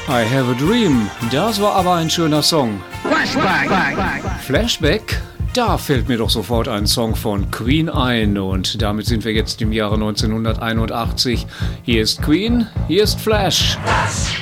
I Have a Dream, das war aber ein schöner Song. Flashback, da fällt mir doch sofort ein Song von Queen ein und damit sind wir jetzt im Jahre 1981. Hier ist Queen, hier ist Flash.